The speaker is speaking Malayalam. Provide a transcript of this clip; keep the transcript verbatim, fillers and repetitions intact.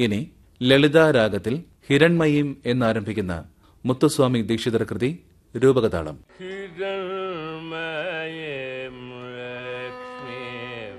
ഇനി ലളിതാരാഗത്തിൽ ഹിരൺമയീം എന്നാരംഭിക്കുന്ന മുത്തുസ്വാമി ദീക്ഷിതർ കൃതി രൂപകതാളം.